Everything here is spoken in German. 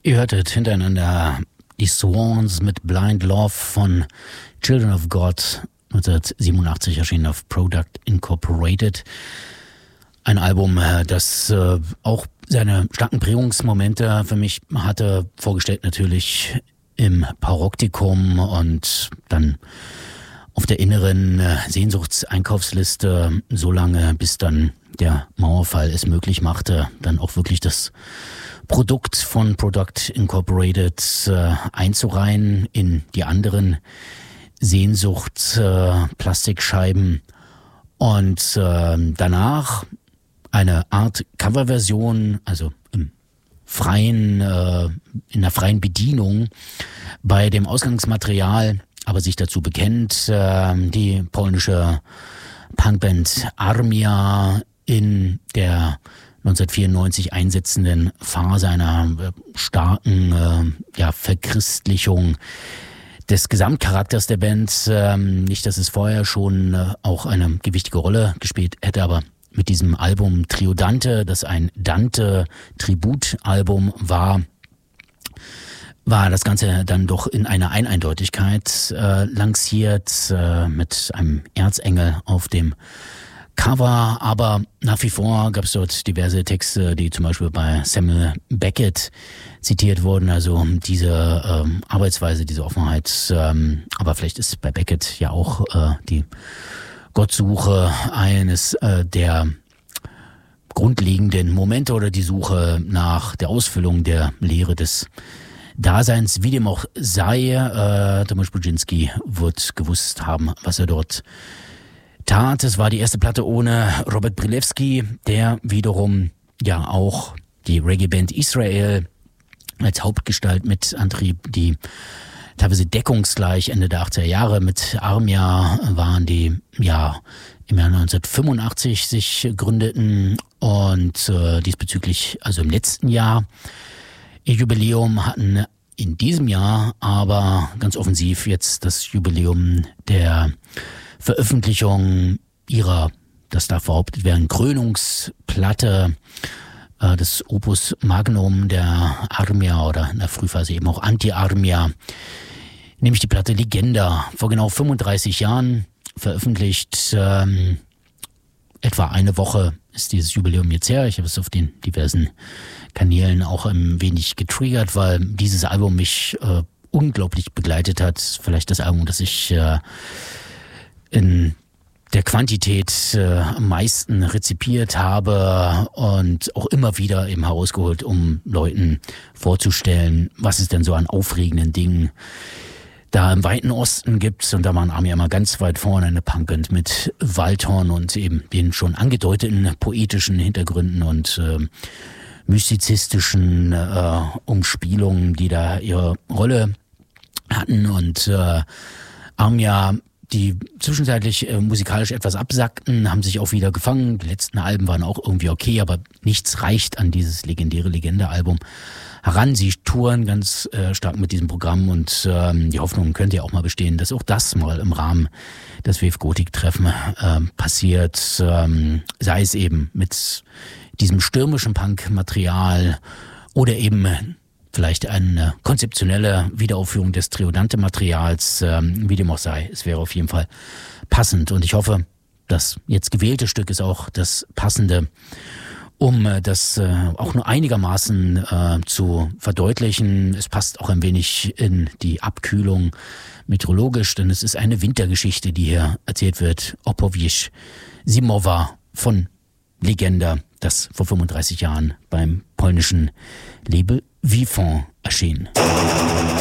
Ihr hörtet hintereinander die Swans mit Blind Love von Children of God, 1987 erschienen auf Product Incorporated. Ein Album, das auch seine starken Prägungsmomente für mich hatte, vorgestellt natürlich im Paroptikum und dann auf der inneren Sehnsuchtseinkaufsliste so lange, bis dann der Mauerfall es möglich machte, dann auch wirklich das Produkt von Product Incorporated einzureihen in die anderen Sehnsucht-Plastikscheiben und danach eine Art Coverversion, also im freien, in der freien Bedienung bei dem Ausgangsmaterial, aber sich dazu bekennt, die polnische Punkband Armia in der 1994 einsetzenden Phase einer starken Verchristlichung des Gesamtcharakters der Band. Nicht, dass es vorher schon auch eine gewichtige Rolle gespielt hätte, aber mit diesem Album Trio Dante, das ein Dante-Tributalbum war das Ganze dann doch in einer Eindeutigkeit lanciert, mit einem Erzengel auf dem Cover, aber nach wie vor gab es dort diverse Texte, die zum Beispiel bei Samuel Beckett zitiert wurden, also diese Arbeitsweise, diese Offenheit, aber vielleicht ist bei Beckett ja auch die Gottsuche eines der grundlegenden Momente oder die Suche nach der Ausfüllung der Lehre des Daseins, wie dem auch sei. Tomasz Budzinski wird gewusst haben, was er dort tat. Es war die erste Platte ohne Robert Brilewski, der wiederum ja auch die Reggae-Band Israel als Hauptgestalt mit antrieb, die teilweise deckungsgleich Ende der 80er Jahre mit Armia waren, die ja im Jahr 1985 sich gründeten und diesbezüglich, also im letzten Jahr, ihr Jubiläum hatten, in diesem Jahr aber ganz offensiv jetzt das Jubiläum der Veröffentlichung ihrer, das darf behauptet werden, Krönungsplatte, des Opus Magnum der Armia oder in der Frühphase eben auch Anti-Armia, nämlich die Platte Legenda, vor genau 35 Jahren veröffentlicht. Etwa eine Woche ist dieses Jubiläum jetzt her. Ich habe es auf den diversen Kanälen auch ein wenig getriggert, weil dieses Album mich unglaublich begleitet hat. Vielleicht das Album, das ich in der Quantität am meisten rezipiert habe und auch immer wieder eben herausgeholt, um Leuten vorzustellen, was es denn so an aufregenden Dingen da im weiten Osten gibt. Und da waren Armia immer ganz weit vorne, eine Punkband mit Waldhorn und eben den schon angedeuteten poetischen Hintergründen und mystizistischen Umspielungen, die da ihre Rolle hatten. Und Armia, die zwischenzeitlich musikalisch etwas absackten, haben sich auch wieder gefangen. Die letzten Alben waren auch irgendwie okay, aber nichts reicht an dieses legendäre Legende-Album heran. Sie touren ganz stark mit diesem Programm und die Hoffnung könnte ja auch mal bestehen, dass auch das mal im Rahmen des WF Gotik-Treffen passiert. Sei es eben mit diesem stürmischen Punk-Material oder eben vielleicht eine konzeptionelle Wiederaufführung des Trio Dante-Materials, wie dem auch sei. Es wäre auf jeden Fall passend und ich hoffe, das jetzt gewählte Stück ist auch das passende, um das auch nur einigermaßen zu verdeutlichen. Es passt auch ein wenig in die Abkühlung meteorologisch, denn es ist eine Wintergeschichte, die hier erzählt wird. Opowieść zimowa von Legenda, das vor 35 Jahren beim polnischen Label Vivant erschien.